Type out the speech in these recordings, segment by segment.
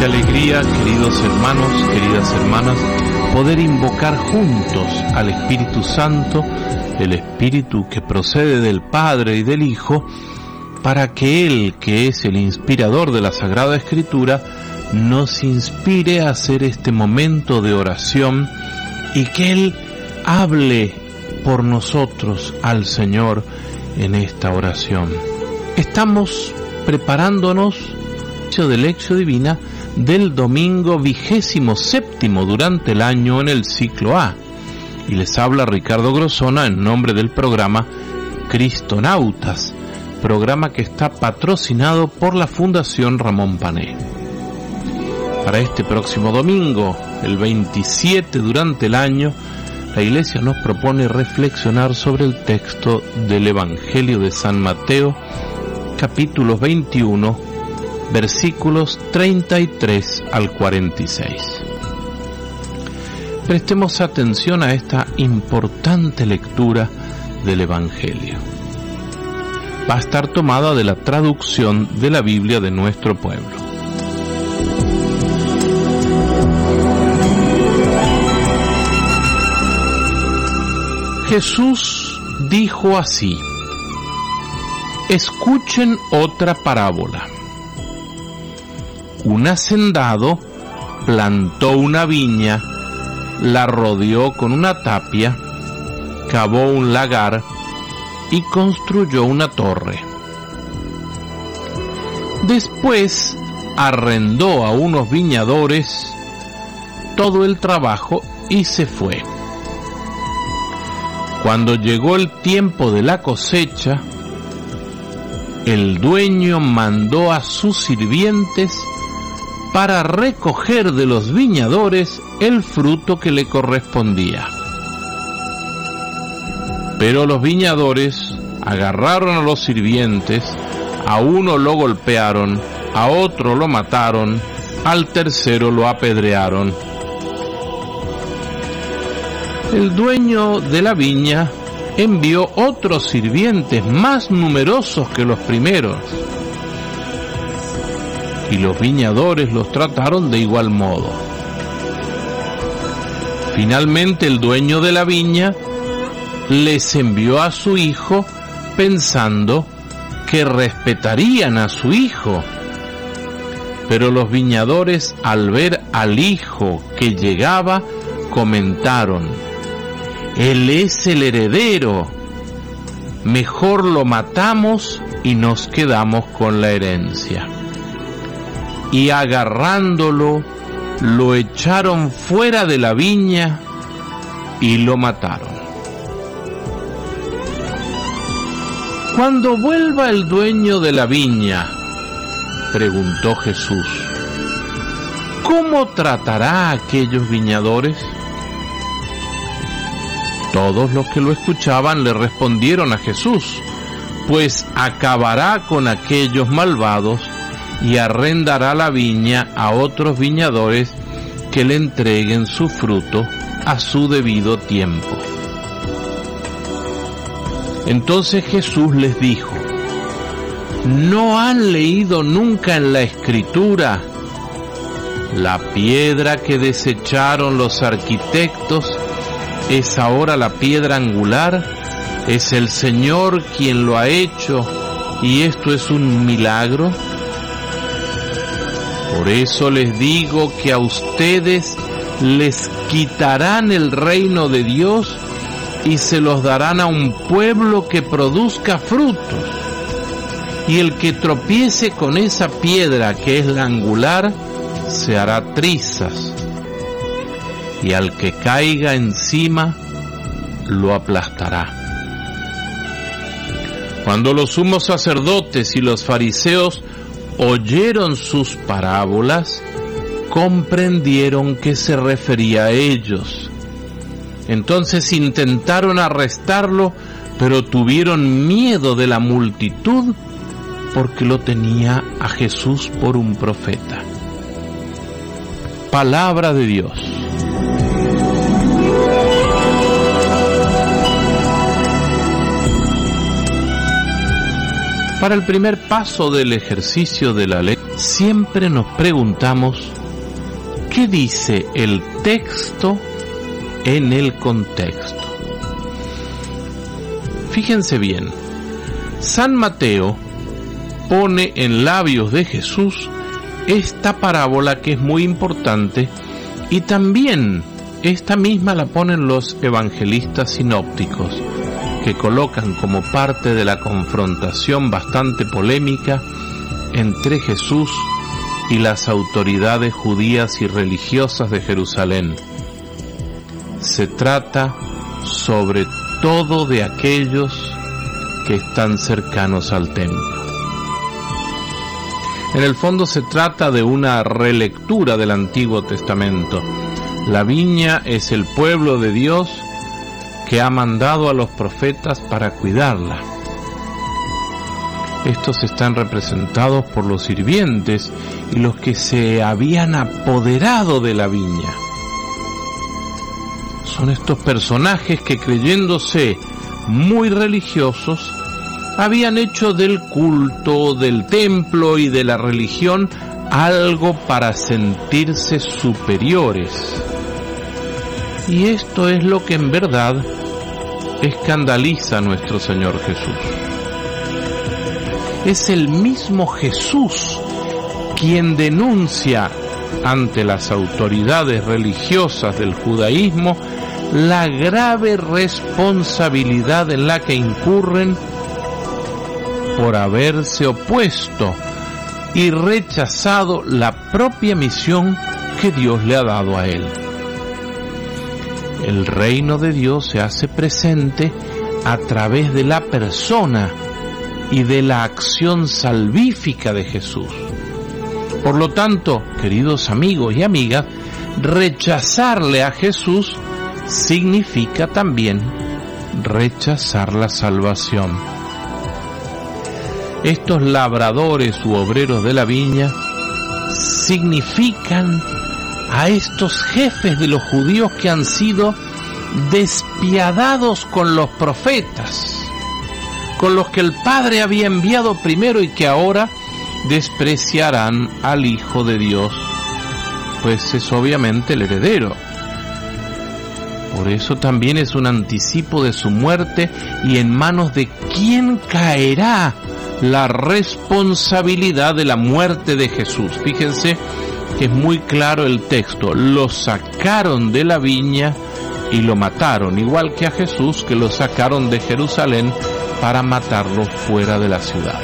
Qué alegría, queridos hermanos, queridas hermanas, poder invocar juntos al Espíritu Santo, el Espíritu que procede del Padre y del Hijo, para que Él, que es el inspirador de la Sagrada Escritura, nos inspire a hacer este momento de oración y que Él hable por nosotros al Señor en esta oración. Estamos preparándonos de Lección Divina del domingo 27º durante el año en el ciclo A. Y les habla Ricardo Grosona en nombre del programa Cristonautas, programa que está patrocinado por la Fundación Ramón Pané. Para este próximo domingo, el 27 durante el año, la Iglesia nos propone reflexionar sobre el texto del Evangelio de San Mateo, capítulo 21, versículos 33 al 46. Prestemos atención a esta importante lectura del Evangelio. Va a estar tomada de la traducción de la Biblia de nuestro pueblo. Jesús dijo así: escuchen otra parábola. Un hacendado plantó una viña, la rodeó con una tapia, cavó un lagar y construyó una torre. Después arrendó a unos viñadores todo el trabajo y se fue. Cuando llegó el tiempo de la cosecha, el dueño mandó a sus sirvientes para recoger de los viñadores el fruto que le correspondía. Pero los viñadores agarraron a los sirvientes, a uno lo golpearon, a otro lo mataron, al tercero lo apedrearon. El dueño de la viña envió otros sirvientes más numerosos que los primeros, y los viñadores los trataron de igual modo. Finalmente el dueño de la viña les envió a su hijo pensando que respetarían a su hijo. Pero los viñadores, al ver al hijo que llegaba, comentaron: él es el heredero, mejor lo matamos y nos quedamos con la herencia. Y agarrándolo, lo echaron fuera de la viña y lo mataron. Cuando vuelva el dueño de la viña, preguntó Jesús, ¿cómo tratará a aquellos viñadores? Todos los que lo escuchaban le respondieron a Jesús, pues acabará con aquellos malvados y arrendará la viña a otros viñadores que le entreguen su fruto a su debido tiempo. Entonces Jesús les dijo: ¿no han leído nunca en la Escritura: la piedra que desecharon los arquitectos es ahora la piedra angular? Es el Señor quien lo ha hecho, y esto es un milagro. Por eso les digo que a ustedes les quitarán el reino de Dios y se los darán a un pueblo que produzca frutos. Y el que tropiece con esa piedra que es la angular, se hará trizas. Y al que caiga encima, lo aplastará. Cuando los sumos sacerdotes y los fariseos oyeron sus parábolas, comprendieron que se refería a ellos. Entonces intentaron arrestarlo, pero tuvieron miedo de la multitud, porque lo tenía a Jesús por un profeta. Palabra de Dios. Para el primer paso del ejercicio de la ley, siempre nos preguntamos, ¿qué dice el texto en el contexto? Fíjense bien, San Mateo pone en labios de Jesús esta parábola que es muy importante, y también esta misma la ponen los evangelistas sinópticos, que colocan como parte de la confrontación bastante polémica entre Jesús y las autoridades judías y religiosas de Jerusalén. Se trata sobre todo de aquellos que están cercanos al templo. En el fondo se trata de una relectura del Antiguo Testamento. La viña es el pueblo de Dios que ha mandado a los profetas para cuidarla. Estos están representados por los sirvientes y los que se habían apoderado de la viña. Son estos personajes que, creyéndose muy religiosos, habían hecho del culto, del templo y de la religión algo para sentirse superiores. Y esto es lo que en verdad escandaliza a nuestro Señor Jesús. Es el mismo Jesús quien denuncia ante las autoridades religiosas del judaísmo la grave responsabilidad en la que incurren por haberse opuesto y rechazado la propia misión que Dios le ha dado a él. El reino de Dios se hace presente a través de la persona y de la acción salvífica de Jesús. Por lo tanto, queridos amigos y amigas, rechazarle a Jesús significa también rechazar la salvación. Estos labradores u obreros de la viña significan a estos jefes de los judíos que han sido despiadados con los profetas, con los que el Padre había enviado primero y que ahora despreciarán al Hijo de Dios, pues es obviamente el heredero. Por eso también es un anticipo de su muerte, y en manos de quién caerá la responsabilidad de la muerte de Jesús. Fíjense que es muy claro el texto: lo sacaron de la viña y lo mataron, igual que a Jesús, que lo sacaron de Jerusalén para matarlo fuera de la ciudad.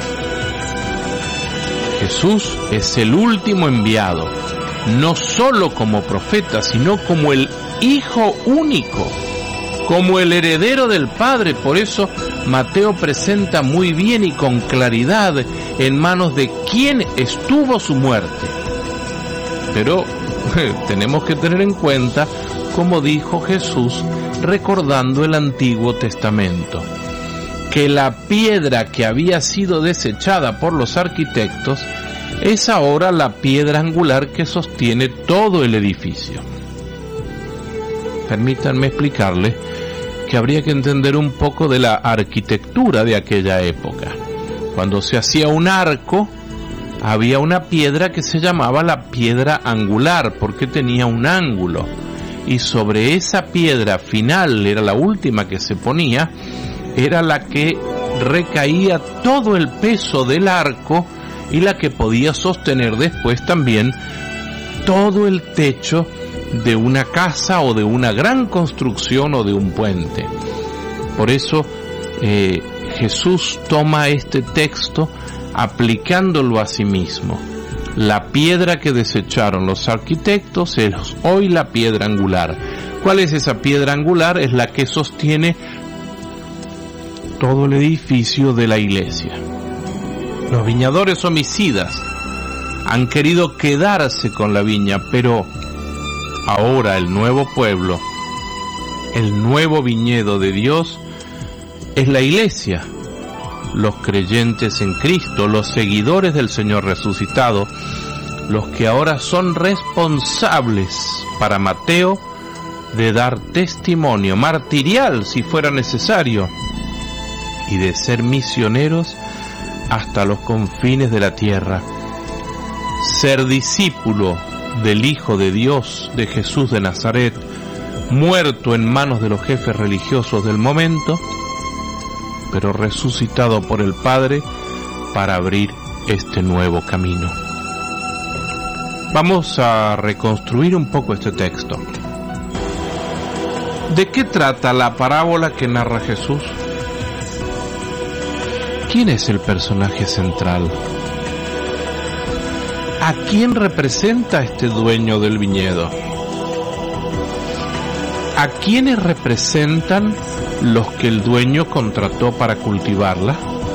Jesús es el último enviado, no solo como profeta, sino como el Hijo único, como el heredero del Padre. Por eso Mateo presenta muy bien y con claridad en manos de quién estuvo su muerte. Pero tenemos que tener en cuenta, como dijo Jesús, recordando el Antiguo Testamento, que la piedra que había sido desechada por los arquitectos es ahora la piedra angular que sostiene todo el edificio. Permítanme explicarles que habría que entender un poco de la arquitectura de aquella época. Cuando se hacía un arco, había una piedra que se llamaba la piedra angular, porque tenía un ángulo, y sobre esa piedra final, era la última que se ponía, era la que recaía todo el peso del arco y la que podía sostener después también todo el techo de una casa o de una gran construcción o de un puente. Por eso Jesús toma este texto aplicándolo a sí mismo. La piedra que desecharon los arquitectos es hoy la piedra angular. ¿Cuál es esa piedra angular? Es la que sostiene todo el edificio de la iglesia. Los viñadores homicidas han querido quedarse con la viña, pero ahora el nuevo pueblo, el nuevo viñedo de Dios, es la iglesia, los creyentes en Cristo, los seguidores del Señor resucitado, los que ahora son responsables para Mateo de dar testimonio martirial si fuera necesario, y de ser misioneros hasta los confines de la tierra, ser discípulo del Hijo de Dios, de Jesús de Nazaret, muerto en manos de los jefes religiosos del momento, pero resucitado por el Padre para abrir este nuevo camino. Vamos a reconstruir un poco este texto. ¿De qué trata la parábola que narra Jesús? ¿Quién es el personaje central? ¿A quién representa este dueño del viñedo? ¿A quiénes representan los que el dueño contrató para cultivarla?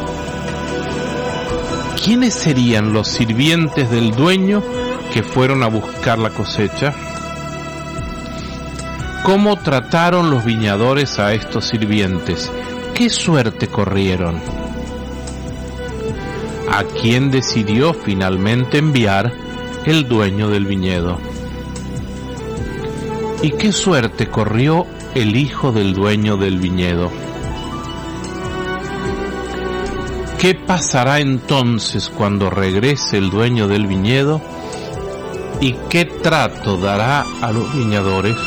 ¿Quiénes serían los sirvientes del dueño que fueron a buscar la cosecha? ¿Cómo trataron los viñadores a estos sirvientes? ¿Qué suerte corrieron? ¿A quién decidió finalmente enviar el dueño del viñedo? ¿Y qué suerte corrió el hijo del dueño del viñedo? ¿Qué pasará entonces cuando regrese el dueño del viñedo? ¿Y qué trato dará a los viñadores,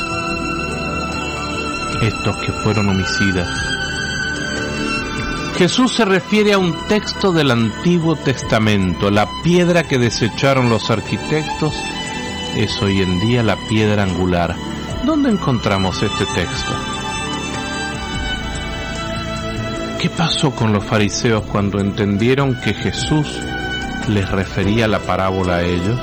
estos que fueron homicidas? Jesús se refiere a un texto del Antiguo Testamento. La piedra que desecharon los arquitectos es hoy en día la piedra angular. ¿Dónde encontramos este texto? ¿Qué pasó con los fariseos cuando entendieron que Jesús les refería la parábola a ellos?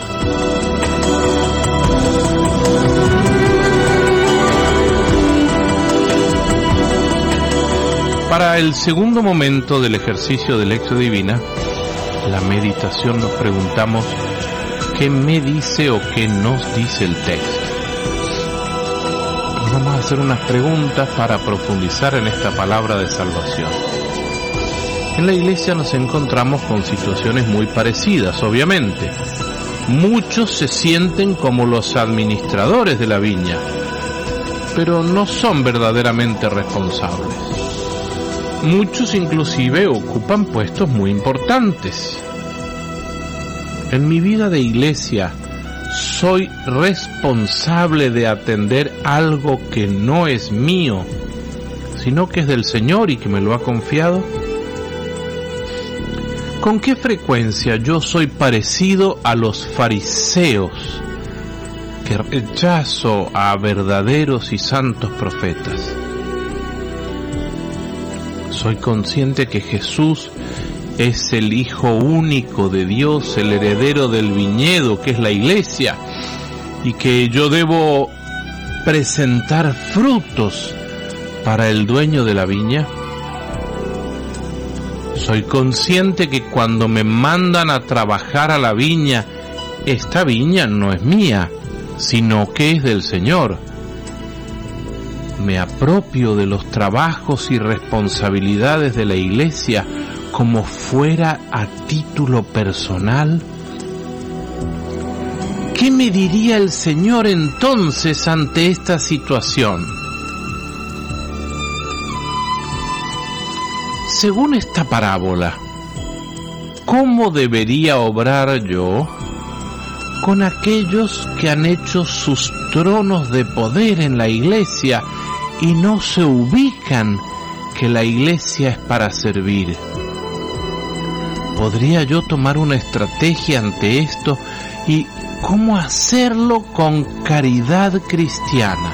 Para el segundo momento del ejercicio de Lectio Divina, la meditación, nos preguntamos ¿qué me dice o qué nos dice el texto? Vamos a hacer unas preguntas para profundizar en esta palabra de salvación. En la iglesia nos encontramos con situaciones muy parecidas, obviamente. Muchos se sienten como los administradores de la viña, pero no son verdaderamente responsables. Muchos inclusive ocupan puestos muy importantes. En mi vida de iglesia, ¿soy responsable de atender algo que no es mío, sino que es del Señor y que me lo ha confiado? ¿Con qué frecuencia yo soy parecido a los fariseos, que rechazo a verdaderos y santos profetas? Soy consciente que Jesús es el Hijo único de Dios, el heredero del viñedo, que es la iglesia, y que yo debo presentar frutos para el dueño de la viña. Soy consciente que cuando me mandan a trabajar a la viña, esta viña no es mía, sino que es del Señor. Me apropio de los trabajos y responsabilidades de la iglesia como fuera a título personal. ¿Qué me diría el Señor entonces ante esta situación? Según esta parábola, ¿cómo debería obrar yo con aquellos que han hecho sus tronos de poder en la iglesia y no se ubican que la iglesia es para servir? ¿Podría yo tomar una estrategia ante esto? ¿Y cómo hacerlo con caridad cristiana?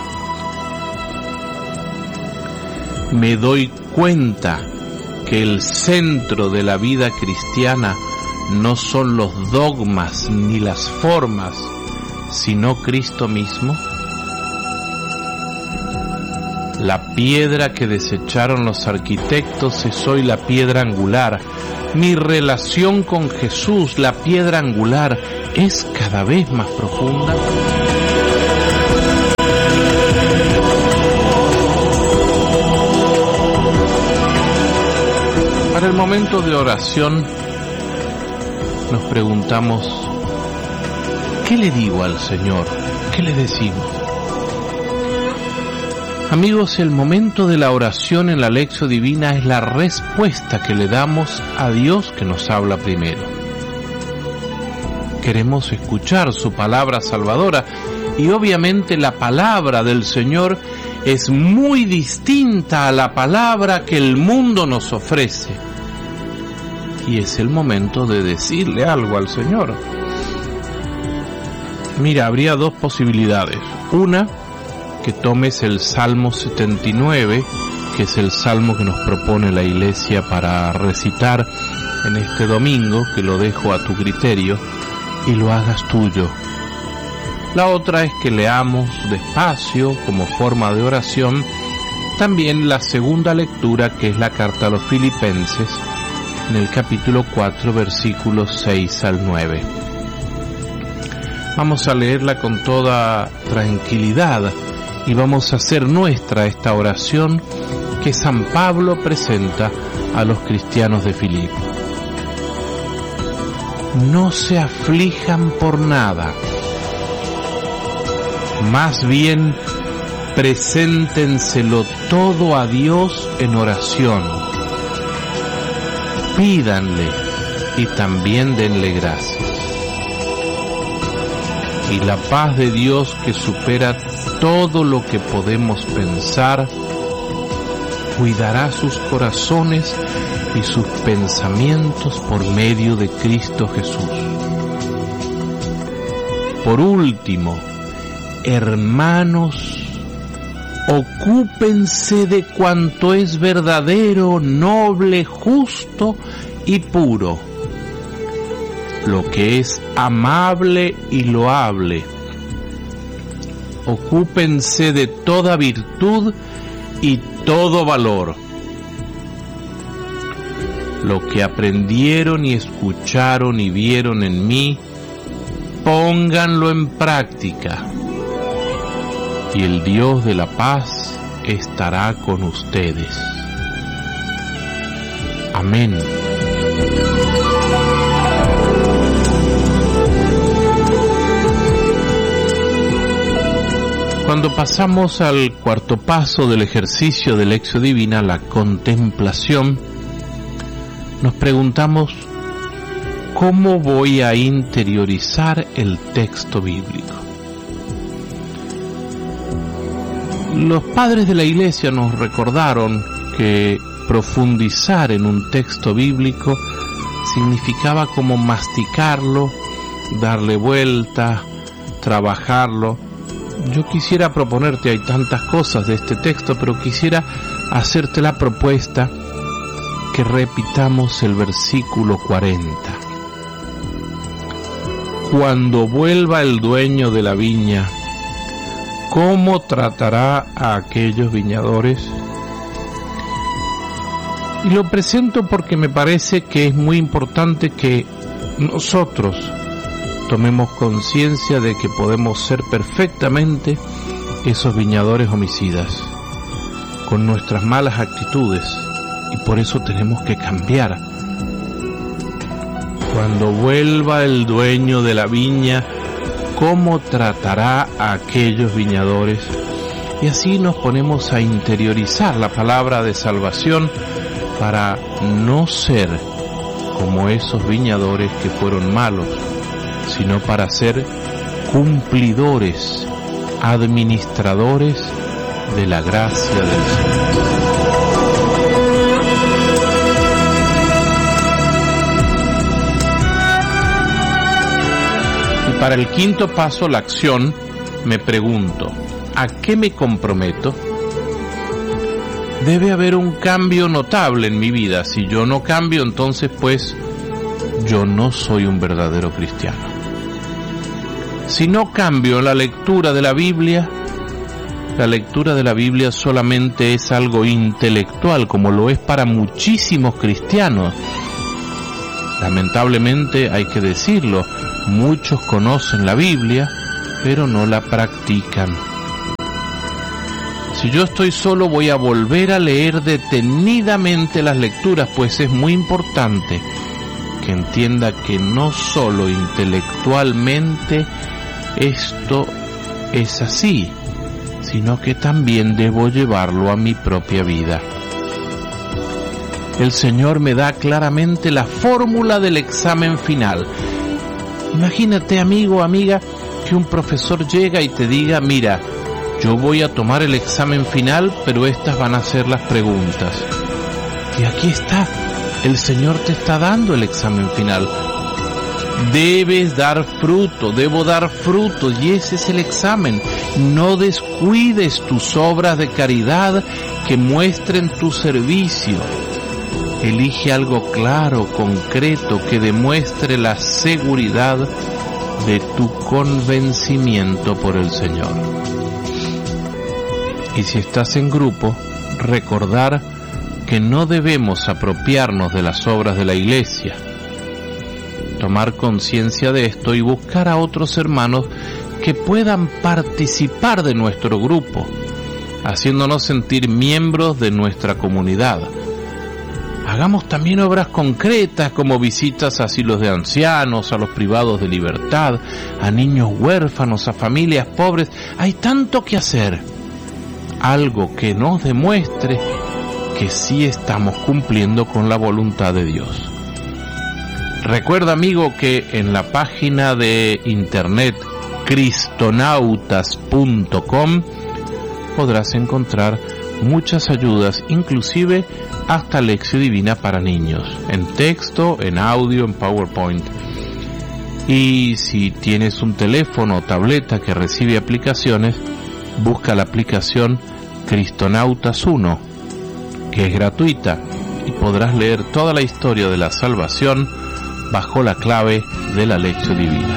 Me doy cuenta que el centro de la vida cristiana no son los dogmas ni las formas, sino Cristo mismo. La piedra que desecharon los arquitectos es hoy la piedra angular. Mi relación con Jesús, la piedra angular, es cada vez más profunda. Para el momento de oración, nos preguntamos, ¿qué le digo al Señor? ¿Qué le decimos? Amigos, el momento de la oración en la Lectio Divina es la respuesta que le damos a Dios que nos habla primero. Queremos escuchar su palabra salvadora y obviamente la palabra del Señor es muy distinta a la palabra que el mundo nos ofrece. Y es el momento de decirle algo al Señor. Mira, habría dos posibilidades. Una, que tomes el Salmo 79, que es el salmo que nos propone la Iglesia para recitar en este domingo, que lo dejo a tu criterio, y lo hagas tuyo. La otra es que leamos despacio, como forma de oración, también la segunda lectura, que es la carta a los Filipenses, en el capítulo 4, versículos 6 al 9. Vamos a leerla con toda tranquilidad y vamos a hacer nuestra esta oración que San Pablo presenta a los cristianos de Filipo. No se aflijan por nada, más bien preséntenselo todo a Dios en oración. Pídanle y también denle gracias. Y la paz de Dios, que supera todo lo que podemos pensar, cuidará sus corazones y sus pensamientos por medio de Cristo Jesús. Por último, hermanos, ocúpense de cuanto es verdadero, noble, justo y puro, lo que es amable y loable. Ocúpense de toda virtud y todo valor. Lo que aprendieron y escucharon y vieron en mí, pónganlo en práctica. Y el Dios de la paz estará con ustedes. Amén. Cuando pasamos al cuarto paso del ejercicio de Lectio Divina, la contemplación, nos preguntamos, ¿cómo voy a interiorizar el texto bíblico? Los padres de la Iglesia nos recordaron que profundizar en un texto bíblico significaba como masticarlo, darle vuelta, trabajarlo. Yo quisiera proponerte, hay tantas cosas de este texto, pero quisiera hacerte la propuesta que repitamos el versículo 40. Cuando vuelva el dueño de la viña, ¿cómo tratará a aquellos viñadores? Y lo presento porque me parece que es muy importante que nosotros tomemos conciencia de que podemos ser perfectamente esos viñadores homicidas, con nuestras malas actitudes, y por eso tenemos que cambiar. Cuando vuelva el dueño de la viña, ¿cómo tratará a aquellos viñadores? Y así nos ponemos a interiorizar la palabra de salvación para no ser como esos viñadores que fueron malos, sino para ser cumplidores, administradores de la gracia del Señor. Y para el quinto paso, la acción, me pregunto, ¿a qué me comprometo? Debe haber un cambio notable en mi vida. Si yo no cambio, entonces pues yo no soy un verdadero cristiano. Si no cambio la lectura de la lectura de la Biblia solamente es algo intelectual, como lo es para muchísimos cristianos. Lamentablemente hay que decirlo, muchos conocen la Biblia, pero no la practican. Si yo estoy solo, voy a volver a leer detenidamente las lecturas, pues es muy importante que entienda que no solo intelectualmente esto es así, sino que también debo llevarlo a mi propia vida. El Señor me da claramente la fórmula del examen final. Imagínate, amigo, amiga, que un profesor llega y te diga: mira, yo voy a tomar el examen final, pero estas van a ser las preguntas. Y aquí está, el Señor te está dando el examen final. Debes dar fruto, debo dar fruto, y ese es el examen. No descuides tus obras de caridad que muestren tu servicio. Elige algo claro, concreto, que demuestre la seguridad de tu convencimiento por el Señor. Y si estás en grupo, recordar que no debemos apropiarnos de las obras de la Iglesia. Tomar conciencia de esto y buscar a otros hermanos que puedan participar de nuestro grupo, haciéndonos sentir miembros de nuestra comunidad. Hagamos también obras concretas como visitas a asilos de ancianos, a los privados de libertad, a niños huérfanos, a familias pobres. Hay tanto que hacer. Algo que nos demuestre que sí estamos cumpliendo con la voluntad de Dios. Recuerda, amigo, que en la página de internet cristonautas.com podrás encontrar muchas ayudas, inclusive hasta Lección Divina para niños, en texto, en audio, en PowerPoint. Y si tienes un teléfono o tableta que recibe aplicaciones, busca la aplicación Cristonautas 1, que es gratuita, y podrás leer toda la historia de la salvación bajo la clave de la Lección Divina.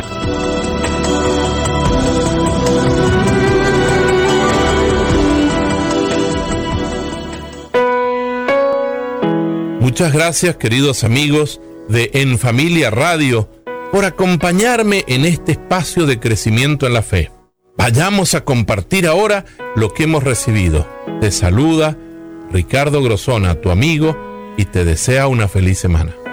Muchas gracias, queridos amigos de En Familia Radio, por acompañarme en este espacio de crecimiento en la fe. Vayamos a compartir ahora lo que hemos recibido. Te saluda Ricardo Grosona, tu amigo, y te desea una feliz semana.